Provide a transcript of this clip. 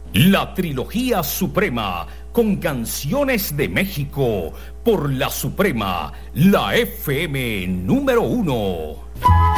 La trilogía suprema con canciones de México por la Suprema, la FM número 1.